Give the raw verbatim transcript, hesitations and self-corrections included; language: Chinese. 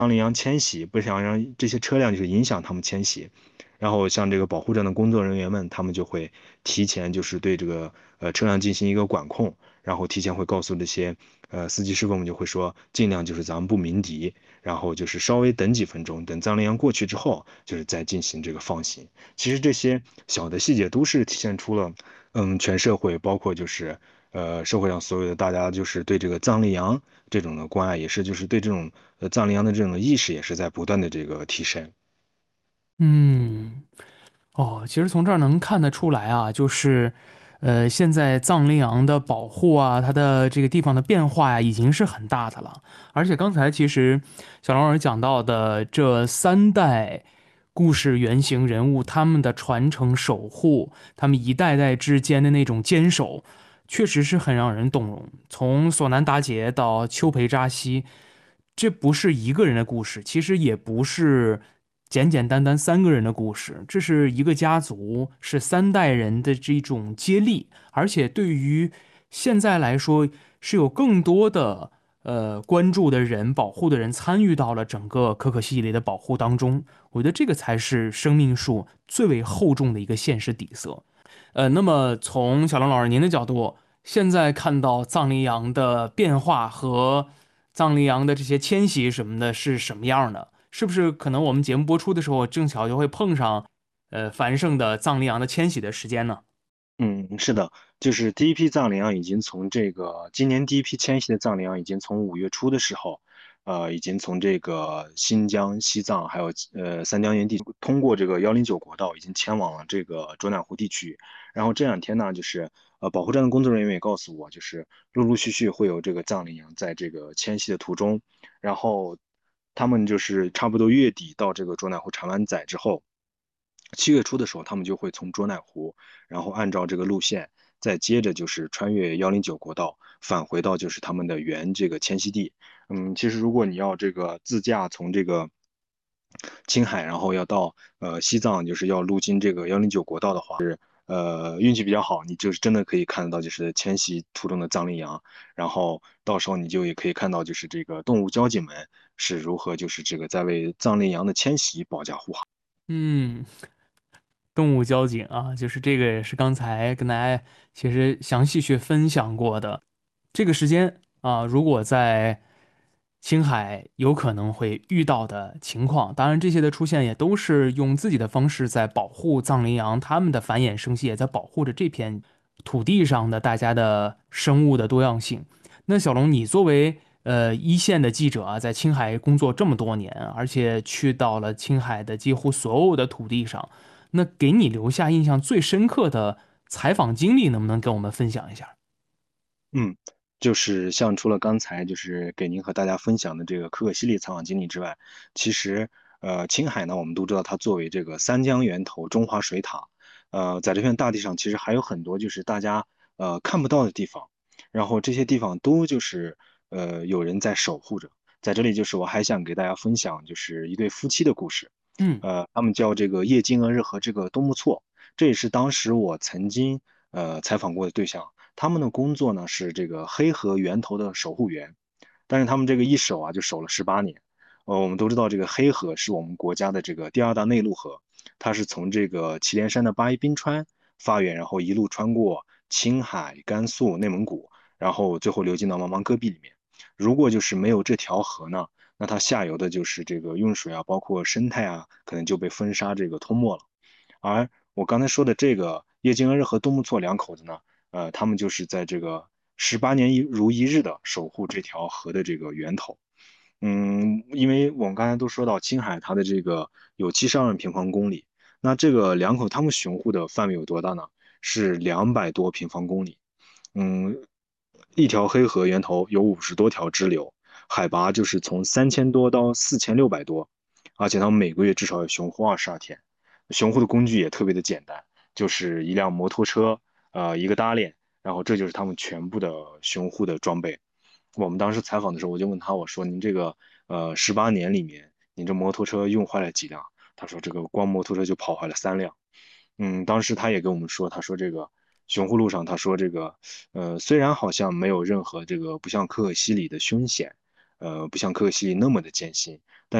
藏羚羊迁徙，不想让这些车辆就是影响他们迁徙。然后像这个保护站的工作人员们，他们就会提前就是对这个呃车辆进行一个管控，然后提前会告诉这些呃司机师傅们就会说，尽量就是咱们不鸣笛，然后就是稍微等几分钟，等藏羚羊过去之后，就是再进行这个放行。其实这些小的细节都是体现出了，嗯，全社会包括就是呃社会上所有的大家就是对这个藏羚羊这种的关爱，也是就是对这种呃藏羚羊的这种意识也是在不断的这个提升。 嗯，哦，其实从这儿能看得出来啊，就是，呃，现在藏羚羊的保护啊，它的这个地方的变化呀，已经是很大的了。而且刚才其实小龙老师讲到的这三代故事原型人物，他们的传承守护，他们一代代之间的那种坚守，确实是很让人动容。从索南达杰到丘培扎西，这不是一个人的故事，其实也不是简简单单三个人的故事，这是一个家族，是三代人的这种接力，而且对于现在来说，是有更多的呃关注的人、保护的人参与到了整个可可西里的保护当中。我觉得这个才是生命树最为厚重的一个现实底色。呃，那么从小龙老师您的角度，现在看到藏羚羊的变化和藏羚羊的这些迁徙什么的是什么样的？是不是可能我们节目播出的时候正巧就会碰上，呃，繁盛的藏羚羊的迁徙的时间呢？ 嗯，是的，就是第一批藏羚羊已经从这个今年第一批迁徙的藏羚羊已经从五月初的时候，呃，已经从这个新疆、西藏还有呃三江源地通过这个幺零九国道，已经前往了这个卓乃湖地区。然后这两天呢，就是呃保护站的工作人员也告诉我，就是陆陆续续会有这个藏羚羊在这个迁徙的途中，然后他们就是差不多月底到这个卓乃湖产完崽之后。七月初的时候，他们就会从卓乃湖，然后按照这个路线，再接着就是穿越幺零九国道，返回到就是他们的原这个迁徙地。嗯，其实如果你要这个自驾从这个青海，然后要到呃西藏，就是要路经这个幺零九国道的话，呃运气比较好，你就是真的可以看得到就是迁徙途中的藏羚羊，然后到时候你就也可以看到就是这个动物交警们是如何就是这个在为藏羚羊的迁徙保驾护航。 嗯，动物交警啊，就是这个也是刚才跟大家其实详细去分享过的。这个时间啊，如果在青海有可能会遇到的情况，当然这些的出现也都是用自己的方式在保护藏羚羊，它们的繁衍生息，也在保护着这片土地上的大家的生物的多样性。那小龙，你作为呃一线的记者啊，在青海工作这么多年，而且去到了青海的几乎所有的土地上，那给你留下印象最深刻的采访经历，能不能跟我们分享一下？ 嗯，就是像除了刚才就是给您和大家分享的这个可可西里采访经历之外，其实呃青海呢，我们都知道它作为这个三江源头中华水塔，呃在这片大地上其实还有很多就是大家呃看不到的地方，然后这些地方都就是呃有人在守护着。在这里就是我还想给大家分享就是一对夫妻的故事， 嗯。 呃他们叫这个叶金娥日和这个东木错，这也是当时我曾经呃采访过的对象。他们的工作呢是这个黑河源头的守护员，但是他们这个一守啊就守了十八年。呃，我们都知道这个黑河是我们国家的这个第二大内陆河，它是从这个祁连山的八一冰川发源，然后一路穿过青海、甘肃、内蒙古，然后最后流进到茫茫戈壁里面。如果就是没有这条河呢，那它下游的就是这个用水啊，包括生态啊，可能就被风沙这个吞没了。而我刚才说的这个叶金恩日和东木错两口子呢，呃，他们就是在这个十八年一如一日的守护这条河的这个源头。嗯，因为我们刚才都说到青海它的这个有七十二万平方公里，那这个两口他们巡护的范围有多大呢？是两百多平方公里。嗯，一条黑河源头有五十多条支流，海拔就是从三千多到四千六百多，而且他们每个月至少要巡护二十二天。巡护的工具也特别的简单，就是一辆摩托车，呃，一个搭链，然后这就是他们全部的巡护的装备。我们当时采访的时候，我就问他，我说您这个呃十八年里面，您这摩托车用坏了几辆？他说这个光摩托车就跑坏了三辆。嗯，当时他也跟我们说，他说这个雄护路上，他说这个呃虽然好像没有任何这个不像可可西里的凶险， 呃，不像可可西里那么的艰辛。